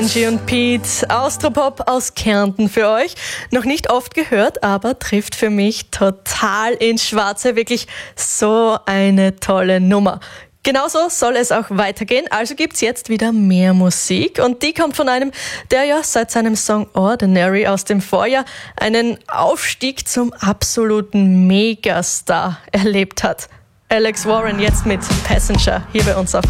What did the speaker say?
Angie und Pete, Austropop aus Kärnten für euch. Noch nicht oft gehört, aber trifft für mich total ins Schwarze. Wirklich so eine tolle Nummer. Genauso soll es auch weitergehen, also gibt's jetzt wieder mehr Musik und die kommt von einem, der ja seit seinem Song Ordinary aus dem Vorjahr einen Aufstieg zum absoluten Megastar erlebt hat. Alex Warren jetzt mit Passenger hier bei uns auf